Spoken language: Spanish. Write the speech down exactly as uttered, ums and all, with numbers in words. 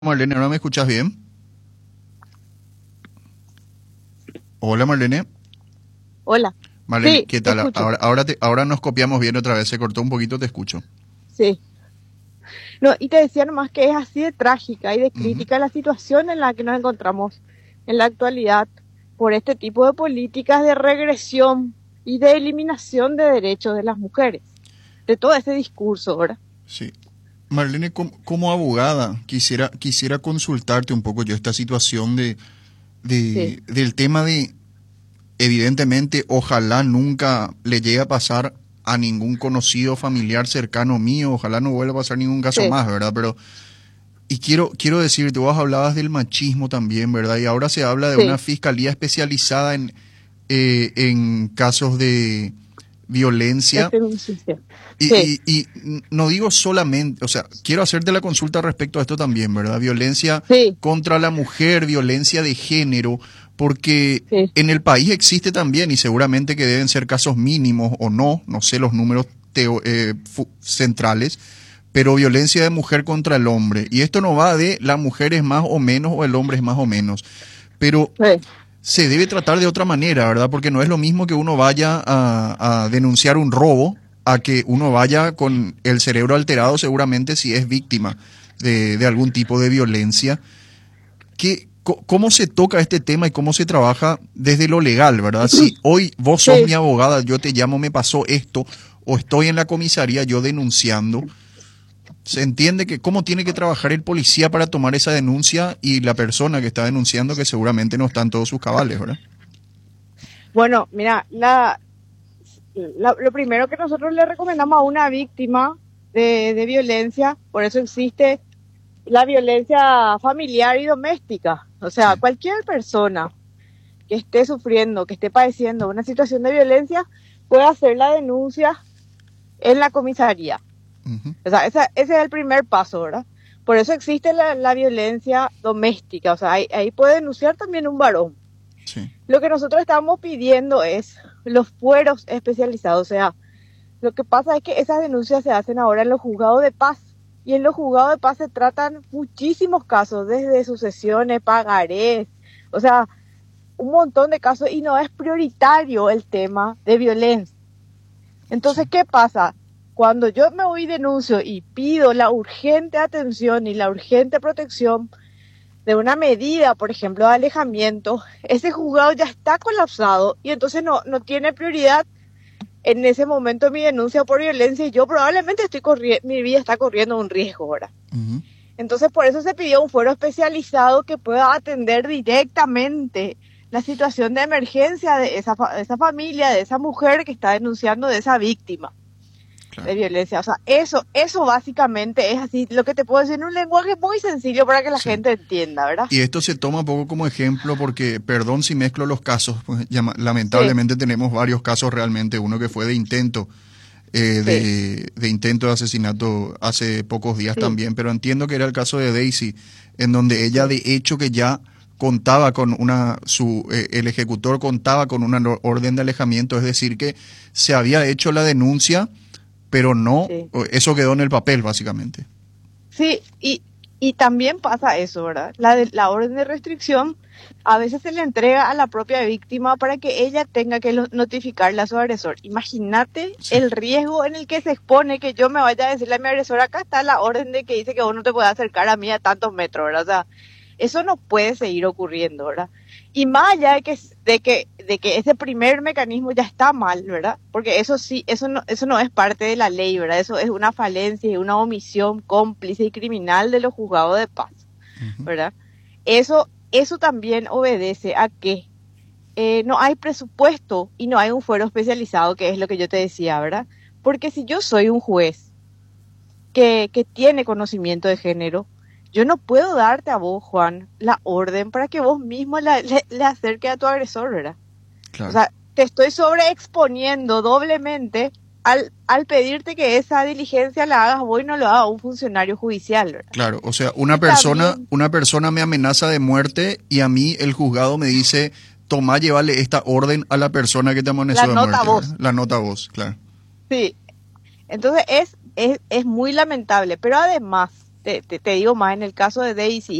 Marlene, ¿ahora me escuchas bien? Hola Marlene. Hola. Marlene, Sí, ¿qué te tal? escucho. Ahora, ahora, te- ahora nos copiamos bien otra vez, se cortó un poquito, te escucho. Sí. No, y te decía nomás que es así de trágica y de Ujú. crítica la situación en la que nos encontramos en la actualidad por este tipo de políticas de regresión y de eliminación de derechos de las mujeres, de todo ese discurso, ¿verdad? Sí. Marlene, como, como abogada, quisiera, quisiera consultarte un poco yo esta situación de, Sí, de, del tema de, evidentemente, ojalá nunca le llegue a pasar a ningún conocido familiar cercano mío, ojalá no vuelva a pasar ningún caso sí, más, ¿verdad? Pero Y quiero, quiero decirte, vos hablabas del machismo también, ¿verdad? Y ahora se habla de una sí, fiscalía especializada en, eh, en casos de de violencia. feminicidio. Sí, Y, y, y no digo solamente, o sea, quiero hacerte la consulta respecto a esto también, ¿verdad? Violencia sí, contra la mujer, violencia de género, porque sí, en el país existe también, y seguramente que deben ser casos mínimos o no, no sé los números teo- eh, fu- centrales, pero violencia de mujer contra el hombre. Y esto no va de la mujer es más o menos o el hombre es más o menos, pero sí, se debe tratar de otra manera, ¿verdad? Porque no es lo mismo que uno vaya a, a denunciar un robo a que uno vaya con el cerebro alterado seguramente si es víctima de, de algún tipo de violencia. ¿Qué, co- ¿Cómo se toca este tema y cómo se trabaja desde lo legal, verdad? Si hoy vos sos sí. mi abogada, yo te llamo, me pasó esto, o estoy en la comisaría yo denunciando, se entiende que cómo tiene que trabajar el policía para tomar esa denuncia y la persona que está denunciando que seguramente no está en todos sus cabales, ¿verdad? Bueno, mira, la, la- lo primero que nosotros le recomendamos a una víctima de, de violencia, por eso existe la violencia familiar y doméstica. O sea, Sí. cualquier persona que esté sufriendo, que esté padeciendo una situación de violencia, puede hacer la denuncia en la comisaría. Ujú. O sea, esa, ese es el primer paso, ¿verdad? Por eso existe la, la violencia doméstica. O sea, ahí, ahí puede denunciar también un varón. Sí. Lo que nosotros estamos pidiendo es los fueros especializados. O sea, lo que pasa es que esas denuncias se hacen ahora en los juzgados de paz. Y en los juzgados de paz se tratan muchísimos casos, desde sucesiones, pagarés, o sea, un montón de casos, y no es prioritario el tema de violencia. Sí. Entonces, ¿qué pasa? Cuando yo me voy y denuncio y pido la urgente atención y la urgente protección de una medida, por ejemplo, de alejamiento, ese juzgado ya está colapsado y entonces no, no tiene prioridad en ese momento mi denuncia por violencia y yo probablemente estoy corriendo, mi vida está corriendo un riesgo ahora. Ujú. Entonces por eso se pidió un foro especializado que pueda atender directamente la situación de emergencia de esa, de esa familia, de esa mujer que está denunciando de esa víctima de Claro. violencia. O sea, eso, eso básicamente es así, lo que te puedo decir en un lenguaje muy sencillo para que la Sí. gente entienda, ¿verdad? Y esto se toma un poco como ejemplo porque, perdón si mezclo los casos, pues, llama- Sí, lamentablemente tenemos varios casos realmente, uno que fue de intento, eh, sí, de, de intento de asesinato hace pocos días sí, también, pero entiendo que era el caso de Daisy, en donde ella sí, de hecho que ya contaba con una, su, eh, el ejecutor contaba con una no- orden de alejamiento, es decir, que se había hecho la denuncia, pero no, sí. eso quedó en el papel básicamente. Sí, y, y también pasa eso, ¿verdad? La, de, la orden de restricción a veces se le entrega a la propia víctima para que ella tenga que lo- notificarle a su agresor. Imagínate Sí. el riesgo en el que se expone que yo me vaya a decirle a mi agresor, acá está la orden de que dice que vos no te puedes acercar a mí a tantos metros, ¿verdad? O sea, eso no puede seguir ocurriendo, ¿verdad? Y más allá de que, de que, de que ese primer mecanismo ya está mal, ¿verdad? Porque eso sí, eso no, eso no es parte de la ley, ¿verdad? Eso es una falencia y una omisión cómplice y criminal de los juzgados de paz, Ujú. ¿verdad? Eso, eso también obedece a que eh, no hay presupuesto y no hay un fuero especializado, que es lo que yo te decía, ¿verdad? Porque si yo soy un juez que, que tiene conocimiento de género, yo no puedo darte a vos, Juan, la orden para que vos mismo la, le, le acerques a tu agresor, ¿verdad? O Claro. sea, te estoy sobreexponiendo doblemente al, al pedirte que esa diligencia la hagas vos y no lo haga un funcionario judicial, ¿verdad? Claro, o sea, una Y persona, también una persona me amenaza de muerte y a mí el juzgado me dice, toma, llévale esta orden a la persona que te la amenazó de nota a muerte, ¿verdad? vos, La nota a vos, claro. sí. Entonces es, es, es muy lamentable, pero además te, te, te digo más en el caso de Daisy.